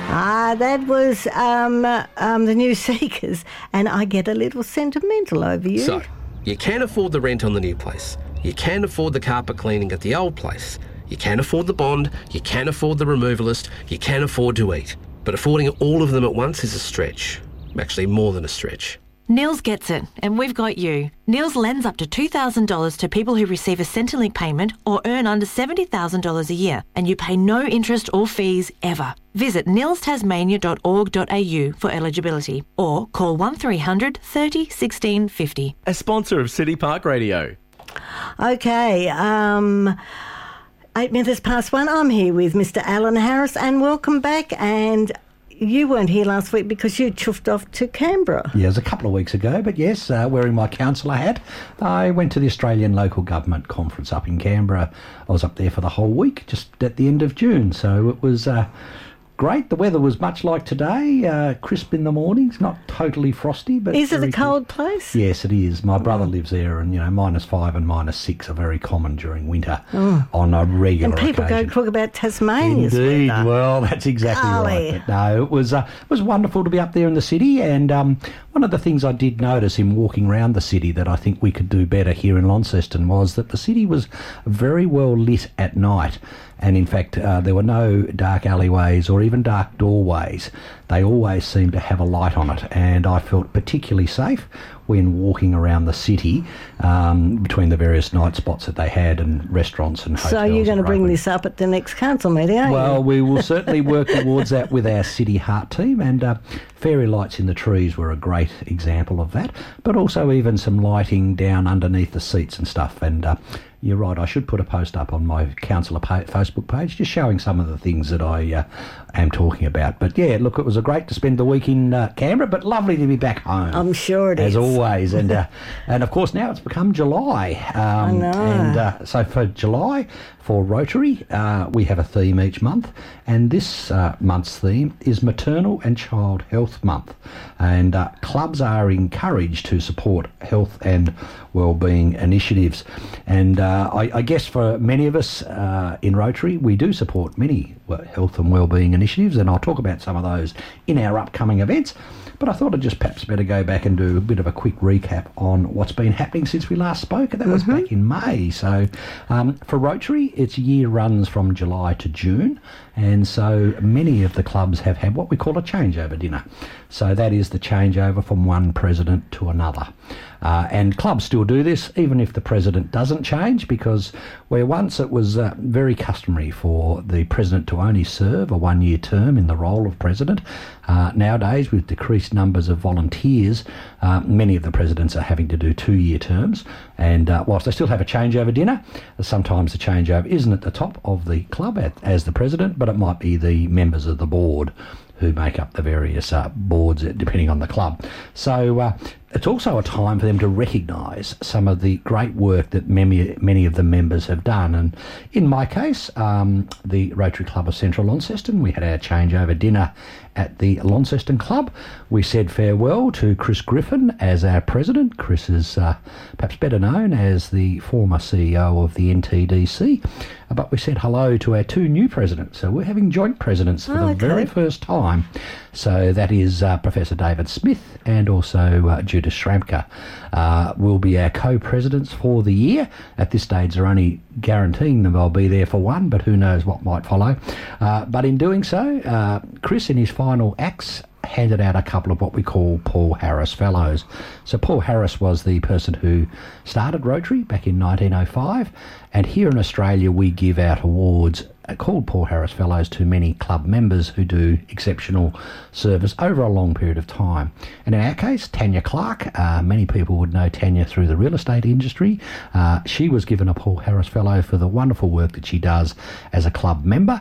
That was the New Seekers, and I get a little sentimental over you. So, you can afford the rent on the new place. You can afford the carpet cleaning at the old place. You can afford the bond. You can afford the removalist. You can afford to eat. But affording all of them at once is a stretch. Actually, more than a stretch. Nils gets it, and we've got you. Nils lends up to $2,000 to people who receive a Centrelink payment or earn under $70,000 a year, and you pay no interest or fees ever. Visit nilstasmania.org.au for eligibility or call 1300 30 16 50. A sponsor of City Park Radio. Okay, 8 minutes past 1. I'm here with Mr. Alan Harris, and welcome back. And you weren't here last week because you chuffed off to Canberra. Yeah, it was a couple of weeks ago, but yes, wearing my councillor hat, I went to the Australian Local Government Conference up in Canberra. I was up there for the whole week, just at the end of June, so it was great. The weather was much like today, crisp in the mornings, not totally frosty. But is it a cold place? Yes, it is. My brother lives there, and -5 and -6 are very common during winter on a regular occasion. And people go talk about Tasmania's Indeed. weather. Well, that's exactly right. But no, it was wonderful to be up there in the city, and one of the things I did notice in walking around the city that I think we could do better here in Launceston was that the city was very well lit at night. And in fact, there were no dark alleyways or even dark doorways. They always seemed to have a light on it, and I felt particularly safe when walking around the city between the various night spots that they had and restaurants and hotels. So you're going to bring this up at the next council meeting, aren't you? Well, we will certainly work towards that with our City Heart team, and fairy lights in the trees were a great example of that, but also even some lighting down underneath the seats and stuff. And you're right, I should put a post up on my councillor Facebook page just showing some of the things that I am talking about. But yeah, look, it was great to spend the week in Canberra, but lovely to be back home. I'm sure it is. As always. And of course now it's become July. I know. And so for July, for Rotary, we have a theme each month, and this month's theme is Maternal and Child Health Month. And clubs are encouraged to support health and wellbeing initiatives. And I guess for many of us in Rotary, we do support many health and wellbeing initiatives, and I'll talk about some of those in our upcoming events. But I thought I'd just perhaps better go back and do a bit of a quick recap on what's been happening since we last spoke, and that was back in May. So for Rotary, its year runs from July to June, and so many of the clubs have had what we call a changeover dinner. So that is the changeover from one president to another. And clubs still do this, even if the president doesn't change, because where once it was very customary for the president to only serve a one-year term in the role of president, nowadays with decreased numbers of volunteers, many of the presidents are having to do 2-year terms. And whilst they still have a changeover dinner, sometimes the changeover isn't at the top of the club as the president, but it might be the members of the board who make up the various boards depending on the club. So it's also a time for them to recognise some of the great work that many of the members have done. And in my case, the Rotary Club of Central Launceston, we had our changeover dinner at the Launceston Club. We said farewell to Chris Griffin as our president. Chris is perhaps better known as the former CEO of the NTDC. But we said hello to our 2 new presidents. So we're having joint presidents for the very first time. So that is Professor David Smith and also Judith Schramka will be our co-presidents for the year. At this stage, they're only guaranteeing them they'll be there for one, but who knows what might follow. But in doing so, Chris, in his final acts, handed out a couple of what we call Paul Harris Fellows. So Paul Harris was the person who started Rotary back in 1905, and here in Australia we give out awards called Paul Harris Fellows to many club members who do exceptional service over a long period of time. And in our case, Tanya Clark, many people would know Tanya through the real estate industry. She was given a Paul Harris Fellow for the wonderful work that she does as a club member,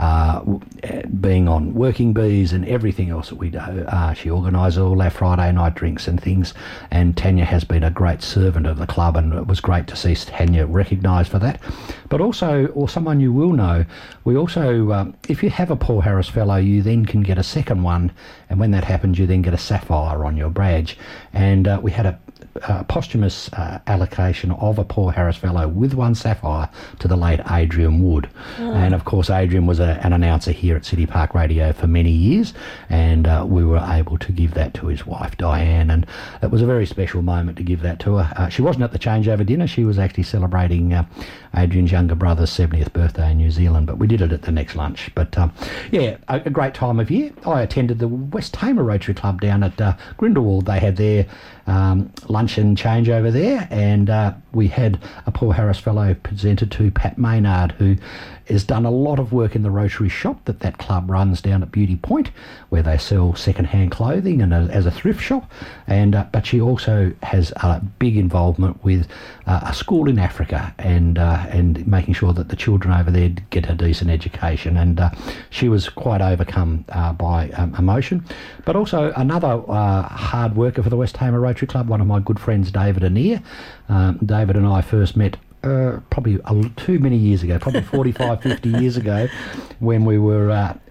being on Working Bees and everything else that we do. She organises all our Friday night drinks and things, and Tanya has been a great servant of the club, and it was great to see Tanya recognised for that. But also, or someone you will know, we also, if you have a Paul Harris Fellow, you then can get a second one, and when that happens, you then get a sapphire on your badge. And we had a posthumous allocation of a Paul Harris Fellow with one sapphire to the late Adrian Wood. And of course Adrian was an announcer here at City Park Radio for many years, and we were able to give that to his wife Diane, and it was a very special moment to give that to her. She wasn't at the changeover dinner, she was actually celebrating Adrian's younger brother's 70th birthday in New Zealand, but we did it at the next lunch. But yeah, a great time of year. I attended the West Tamar Rotary Club down at Grindelwald. They had their lunch and change over there, and we had a Paul Harris Fellow presented to Pat Maynard, who has done a lot of work in the Rotary shop that club runs down at Beauty Point, where they sell second-hand clothing and as a thrift shop. And but she also has a big involvement with a school in Africa and making sure that the children over there get a decent education. And she was quite overcome by emotion. But also another hard worker for the West Tamar Rotary Club, one of my good friends, David Annear. David and I first met probably too many years ago, probably 45, 50 years ago, when we were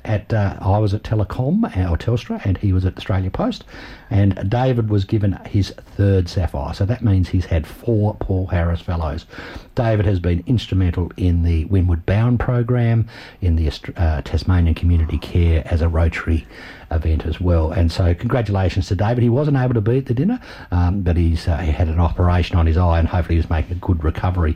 I was at Telecom or Telstra, and he was at Australia Post, and David was given his third sapphire, so that means he's had 4 Paul Harris Fellows. David has been instrumental in the Windward Bound program, in the Tasmanian Community Care as a Rotary event as well, and so congratulations to David. He wasn't able to be at the dinner, but he had an operation on his eye, and hopefully he's making a good recovery.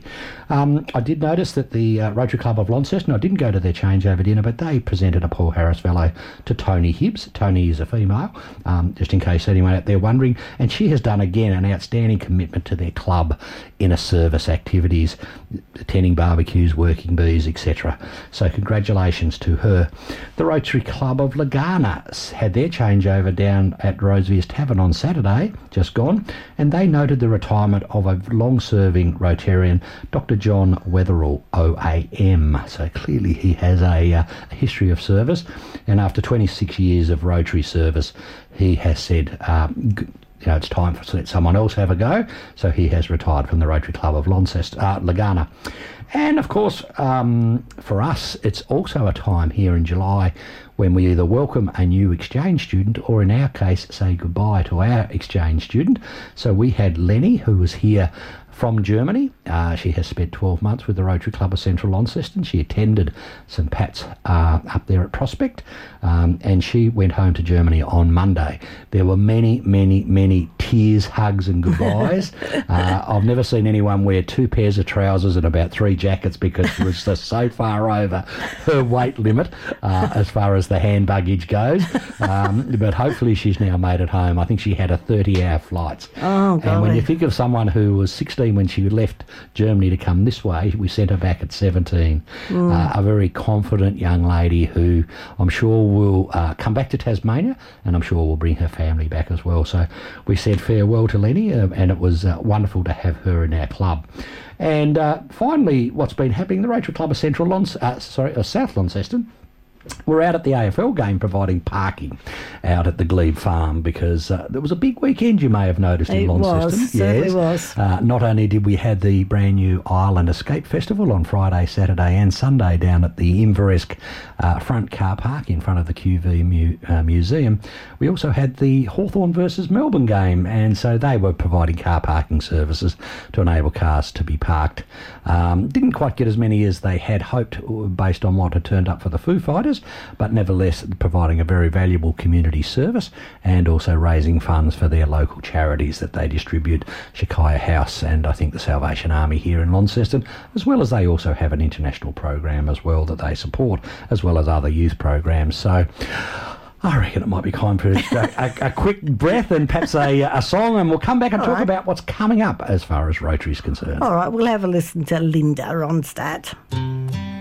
I did notice that the Rotary Club of Launceston, I didn't go to their changeover dinner, but they presented a Paul Harris Fellow to Tony Hibbs. Tony is a female, just in case anyone out there wondering, and she has done again an outstanding commitment to their club inner service activities, attending barbecues, working bees, etc. So congratulations to her. The Rotary Club of Legana had their changeover down at Rosevears Tavern on Saturday, just gone, and they noted the retirement of a long-serving Rotarian, Dr. John Wetherall, OAM. So clearly he has a history of service, and after 26 years of Rotary service, he has said, it's time to let someone else have a go, so he has retired from the Rotary Club of Legana. And of course, for us, it's also a time here in July when we either welcome a new exchange student, or in our case, say goodbye to our exchange student. So we had Lenny, who was here from Germany. She has spent 12 months with the Rotary Club of Central Launceston. She attended St Pat's up there at Prospect, and she went home to Germany on Monday. There were many, many, many tears, hugs and goodbyes. I've never seen anyone wear 2 pairs of trousers and about 3 jackets, because she was just so far over her weight limit as far as the hand baggage goes. But hopefully she's now made it home. I think she had a 30-hour flight. Oh, and when you think of someone who was 16 when she left Germany to come this way, we sent her back at 17. A very confident young lady who I'm sure will come back to Tasmania, and I'm sure will bring her family back as well. So we said farewell to Lenny, and it was wonderful to have her in our club. And finally, what's been happening, the Rotary Club of South Launceston, we're out at the AFL game providing parking out at the Glebe Farm, because there was a big weekend, you may have noticed, in Launceston. It certainly was. Not only did we have the brand new Island Escape Festival on Friday, Saturday and Sunday down at the Inveresk front car park in front of the QV Museum, we also had the Hawthorn versus Melbourne game, and so they were providing car parking services to enable cars to be parked. Didn't quite get as many as they had hoped based on what had turned up for the Foo Fighters, but nevertheless providing a very valuable community service, and also raising funds for their local charities that they distribute, Shakaya House and I think the Salvation Army here in Launceston, as well as they also have an international program as well that they support, as well as other youth programs. So I reckon it might be time for a quick breath and perhaps a song, and we'll come back and talk about what's coming up as far as Rotary is concerned. All right, we'll have a listen to Linda Ronstadt.